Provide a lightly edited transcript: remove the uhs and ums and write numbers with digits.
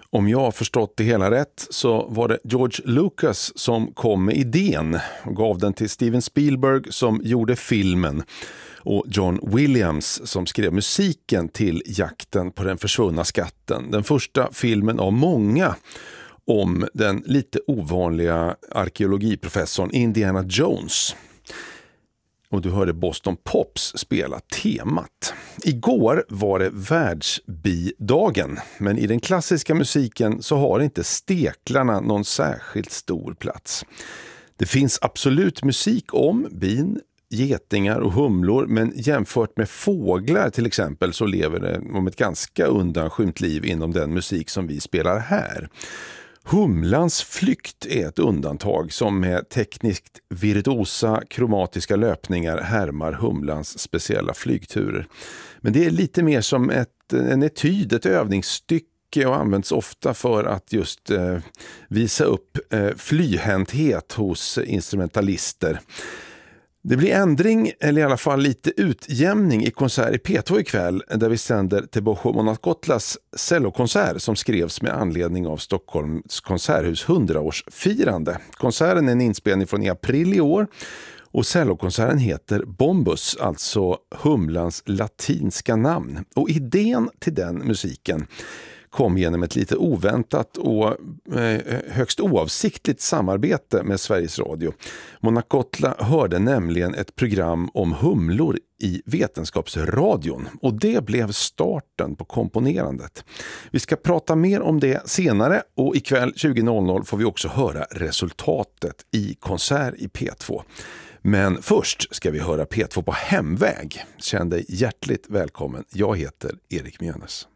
Om jag har förstått det hela rätt så var det George Lucas som kom med idén och gav den till Steven Spielberg som gjorde filmen och John Williams som skrev musiken till Jakten på den försvunna skatten. Den första filmen av många om den lite ovanliga arkeologiprofessorn Indiana Jones. Och du hörde Boston Pops spela temat. Igår var det världsbidagen, men i den klassiska musiken så har inte steklarna någon särskilt stor plats. Det finns absolut musik om bin, getingar och humlor, men jämfört med fåglar till exempel så lever det om ett ganska undanskymt liv inom den musik som vi spelar här. Humlans flykt är ett undantag som med tekniskt virtuosa kromatiska löpningar härmar humlans speciella flygturer. Men det är lite mer som en etyd, ett övningsstycke och används ofta för att just visa upp flyhänthet hos instrumentalister. Det blir ändring, eller i alla fall lite utjämning i konsert i P2 ikväll där vi sänder till Monacotlas cellokonsert som skrevs med anledning av Stockholms konserthus 100-årsfirande. Konserten är en inspelning från i april i år och cellokonserten heter Bombus, alltså humlans latinska namn. Och idén till den musiken kom genom ett lite oväntat och högst oavsiktligt samarbete med Sveriges Radio. Monacotla hörde nämligen ett program om humlor i Vetenskapsradion och det blev starten på komponerandet. Vi ska prata mer om det senare och ikväll 20.00 får vi också höra resultatet i konsert i P2. Men först ska vi höra P2 på hemväg. Känn dig hjärtligt välkommen. Jag heter Erik Mjönes.